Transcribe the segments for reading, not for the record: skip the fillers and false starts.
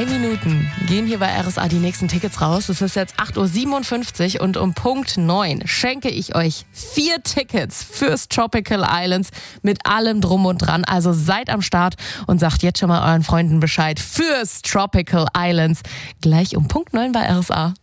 3 Minuten gehen hier bei RSA die nächsten Tickets raus. Es ist jetzt 8.57 Uhr und um Punkt 9 schenke ich euch 4 Tickets fürs Tropical Islands mit allem drum und dran. Also seid am Start und sagt jetzt schon mal euren Freunden Bescheid fürs Tropical Islands. Gleich um Punkt 9 bei RSA.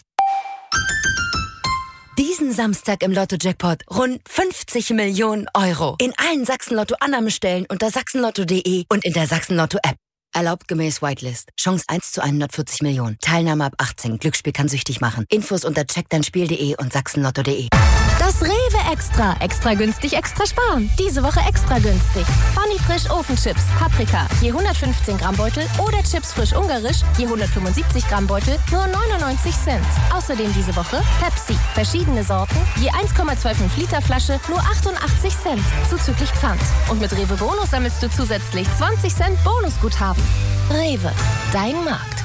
Diesen Samstag im Lotto-Jackpot rund 50 Millionen Euro. In allen Sachsen-Lotto-Annahmestellen unter sachsenlotto.de und in der Sachsen-Lotto-App. Erlaubt gemäß Whitelist. Chance 1 zu 140 Millionen. Teilnahme ab 18. Glücksspiel kann süchtig machen. Infos unter checkdeinspiel.de und sachsenlotto.de. Das Rewe Extra. Extra günstig, extra sparen. Diese Woche extra günstig. Funny Frisch Ofenchips, Paprika, je 115 Gramm Beutel oder Chips frisch ungarisch, je 175 Gramm Beutel, nur 99 Cent. Außerdem diese Woche Pepsi. Verschiedene Sorten, je 1,25 Liter Flasche, nur 88 Cent. Zuzüglich Pfand. Und mit Rewe Bonus sammelst du zusätzlich 20 Cent Bonusguthaben. Rewe, dein Markt.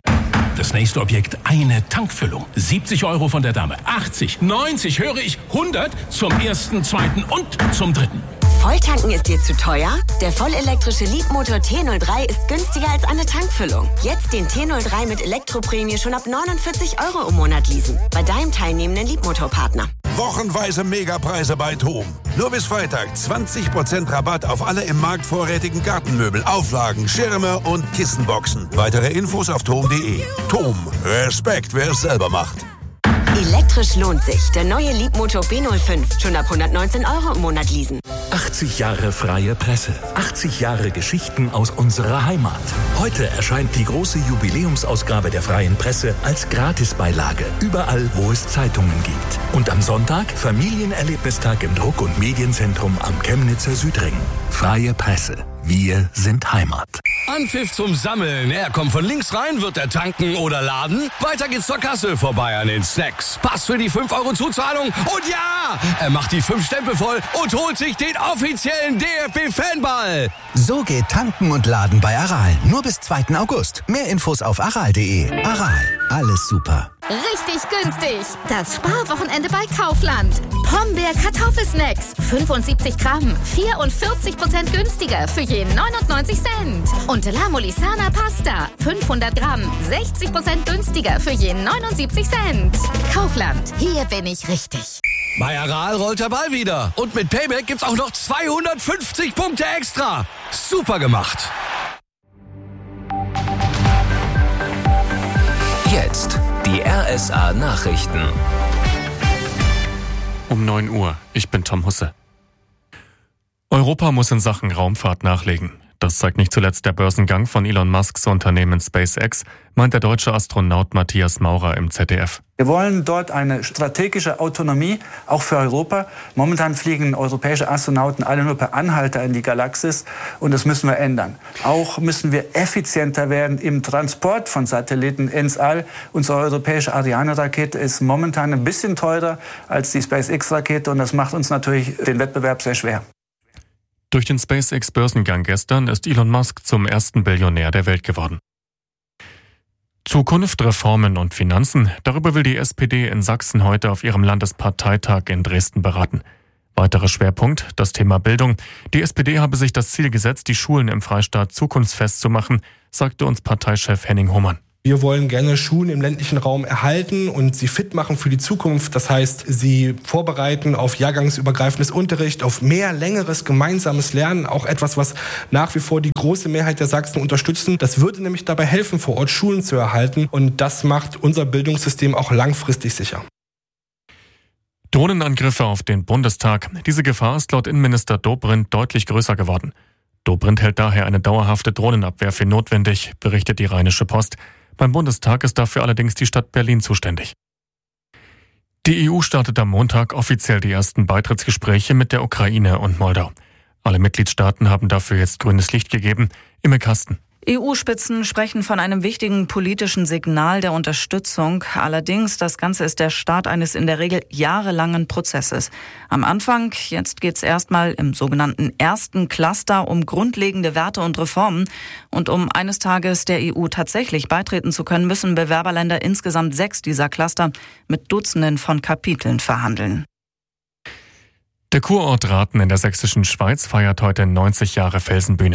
Das nächste Objekt, eine Tankfüllung. 70 Euro von der Dame. 80, 90, höre ich, 100 zum ersten, zweiten und zum dritten. Volltanken ist dir zu teuer? Der vollelektrische Leapmotor T03 ist günstiger als eine Tankfüllung. Jetzt den T03 mit Elektroprämie schon ab 49 Euro im Monat leasen. Bei deinem teilnehmenden Leapmotor-Partner. Wochenweise Megapreise bei TOM. Nur bis Freitag 20% Rabatt auf alle im Markt vorrätigen Gartenmöbel, Auflagen, Schirme und Kissenboxen. Weitere Infos auf tom.de. TOM. Respekt, wer es selber macht. Elektrisch lohnt sich. Der neue Leapmotor B05. Schon ab 119 Euro im Monat leasen. 80 Jahre freie Presse. 80 Jahre Geschichten aus unserer Heimat. Heute erscheint die große Jubiläumsausgabe der Freien Presse als Gratisbeilage. Überall, wo es Zeitungen gibt. Und am Sonntag Familienerlebnistag im Druck- und Medienzentrum am Chemnitzer Südring. Freie Presse. Wir sind Heimat. Anpfiff zum Sammeln. Er kommt von links rein, wird er tanken oder laden. Weiter geht's zur Kasse, vorbei an den Snacks. Pass für die 5 Euro Zuzahlung. Und ja, er macht die 5 Stempel voll und holt sich den offiziellen DFB-Fanball. So geht Tanken und Laden bei Aral. Nur bis 2. August. Mehr Infos auf aral.de. Aral. Alles super. Richtig günstig. Das Sparwochenende bei Kaufland. Pombeer Kartoffelsnacks. 75 Gramm. 44% günstiger für je 99 Cent. Und La Molisana Pasta. 500 Gramm. 60% günstiger für je 79 Cent. Kaufland. Hier bin ich richtig. Bei Aral rollt der Ball wieder. Und mit Payback gibt's auch noch 250 Punkte extra. Super gemacht. Jetzt die RSA Nachrichten. Um 9 Uhr. Ich bin Tom Husse. Europa muss in Sachen Raumfahrt nachlegen. Das zeigt nicht zuletzt der Börsengang von Elon Musks Unternehmen SpaceX, meint der deutsche Astronaut Matthias Maurer im ZDF. Wir wollen dort eine strategische Autonomie, auch für Europa. Momentan fliegen europäische Astronauten alle nur per Anhalter in die Galaxis und das müssen wir ändern. Auch müssen wir effizienter werden im Transport von Satelliten ins All. Unsere europäische Ariane-Rakete ist momentan ein bisschen teurer als die SpaceX-Rakete und das macht uns natürlich den Wettbewerb sehr schwer. Durch den SpaceX-Börsengang gestern ist Elon Musk zum ersten Billionär der Welt geworden. Zukunft, Reformen und Finanzen, darüber will die SPD in Sachsen heute auf ihrem Landesparteitag in Dresden beraten. Weiterer Schwerpunkt, das Thema Bildung. Die SPD habe sich das Ziel gesetzt, die Schulen im Freistaat zukunftsfest zu machen, sagte uns Parteichef Henning Hohmann. Wir wollen gerne Schulen im ländlichen Raum erhalten und sie fit machen für die Zukunft. Das heißt, sie vorbereiten auf jahrgangsübergreifendes Unterricht, auf mehr längeres gemeinsames Lernen. Auch etwas, was nach wie vor die große Mehrheit der Sachsen unterstützen. Das würde nämlich dabei helfen, vor Ort Schulen zu erhalten. Und das macht unser Bildungssystem auch langfristig sicher. Drohnenangriffe auf den Bundestag. Diese Gefahr ist laut Innenminister Dobrindt deutlich größer geworden. Dobrindt hält daher eine dauerhafte Drohnenabwehr für notwendig, berichtet die Rheinische Post. Beim Bundestag ist dafür allerdings die Stadt Berlin zuständig. Die EU startet am Montag offiziell die ersten Beitrittsgespräche mit der Ukraine und Moldau. Alle Mitgliedstaaten haben dafür jetzt grünes Licht gegeben. Imme Kasten. EU-Spitzen sprechen von einem wichtigen politischen Signal der Unterstützung. Allerdings, das Ganze ist der Start eines in der Regel jahrelangen Prozesses. Am Anfang, jetzt geht's erstmal im sogenannten ersten Cluster um grundlegende Werte und Reformen. Und um eines Tages der EU tatsächlich beitreten zu können, müssen Bewerberländer insgesamt 6 dieser Cluster mit Dutzenden von Kapiteln verhandeln. Der Kurort Rathen in der sächsischen Schweiz feiert heute 90 Jahre Felsenbühne.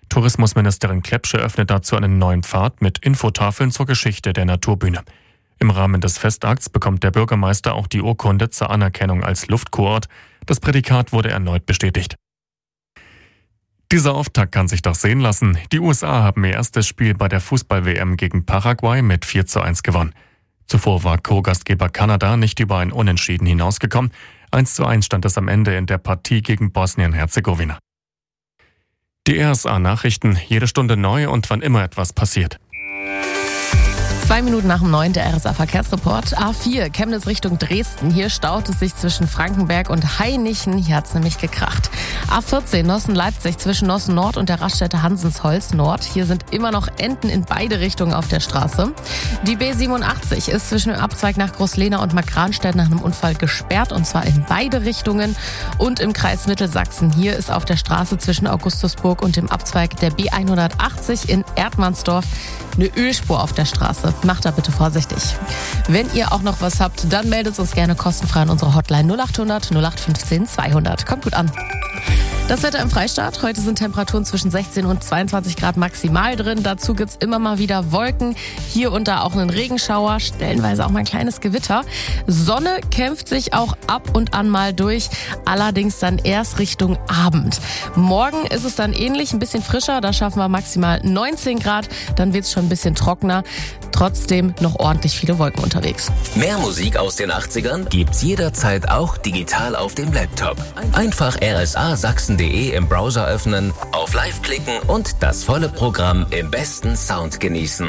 Tourismusministerin Klepsche öffnet dazu einen neuen Pfad mit Infotafeln zur Geschichte der Naturbühne. Im Rahmen des Festakts bekommt der Bürgermeister auch die Urkunde zur Anerkennung als Luftkurort. Das Prädikat wurde erneut bestätigt. Dieser Auftakt kann sich doch sehen lassen. Die USA haben ihr erstes Spiel bei der Fußball-WM gegen Paraguay mit 4:1 gewonnen. Zuvor war Co-Gastgeber Kanada nicht über ein Unentschieden hinausgekommen. 1:1 stand es am Ende in der Partie gegen Bosnien-Herzegowina. Die RSA-Nachrichten, jede Stunde neu und wann immer etwas passiert. 2 Minuten nach dem 9. der RSA-Verkehrsreport. A4, Chemnitz Richtung Dresden. Hier staut es sich zwischen Frankenberg und Hainichen. Hier hat es nämlich gekracht. A14, Nossen-Leipzig zwischen Nossen Nord und der Raststätte Hansensholz Nord. Hier sind immer noch Enten in beide Richtungen auf der Straße. Die B87 ist zwischen dem Abzweig nach Großlehna und Markranstädt nach einem Unfall gesperrt, und zwar in beide Richtungen. Und im Kreis Mittelsachsen, hier ist auf der Straße zwischen Augustusburg und dem Abzweig der B180 in Erdmannsdorf eine Ölspur auf der Straße. Macht da bitte vorsichtig. Wenn ihr auch noch was habt, dann meldet uns gerne kostenfrei an unsere Hotline 0800 0815 200. Kommt gut an. Das Wetter im Freistaat. Heute sind Temperaturen zwischen 16 und 22 Grad maximal drin. Dazu gibt's immer mal wieder Wolken. Hier und da auch einen Regenschauer, stellenweise auch mal ein kleines Gewitter. Sonne kämpft sich auch ab und an mal durch, allerdings dann erst Richtung Abend. Morgen ist es dann ähnlich, ein bisschen frischer. Da schaffen wir maximal 19 Grad. Dann wird's schon ein bisschen trockener. Trotzdem noch ordentlich viele Wolken unterwegs. Mehr Musik aus den 80ern gibt's jederzeit auch digital auf dem Laptop. Einfach rsa-sachsen.de im Browser öffnen, auf Live klicken und das volle Programm im besten Sound genießen.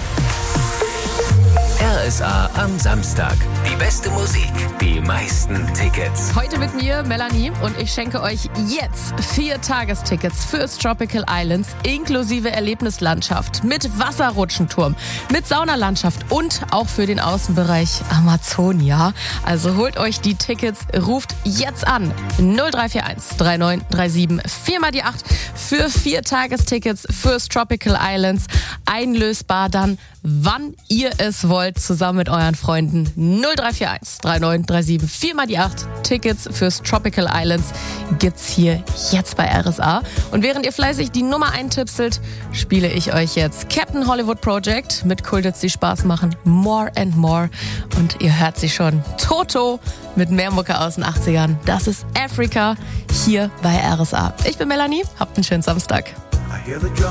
RSA am Samstag. Die beste Musik, die meisten Tickets. Heute mit mir, Melanie, und ich schenke euch jetzt 4 Tagestickets fürs Tropical Islands inklusive Erlebnislandschaft mit Wasserrutschenturm, mit Saunalandschaft und auch für den Außenbereich Amazonia. Also holt euch die Tickets, ruft jetzt an 0341 3937 4x8 für 4 Tagestickets fürs Tropical Islands. Einlösbar dann, wann ihr es wollt, zusammen mit euren Freunden. 0341 3937 4x8 Tickets fürs Tropical Islands gibt's hier jetzt bei RSA. Und während ihr fleißig die Nummer eintipselt, spiele ich euch jetzt Captain Hollywood Project mit Kultits, die Spaß machen, More and More. Und ihr hört sie schon, Toto mit mehr Mucke aus den 80ern. Das ist Africa hier bei RSA. Ich bin Melanie, habt einen schönen Samstag.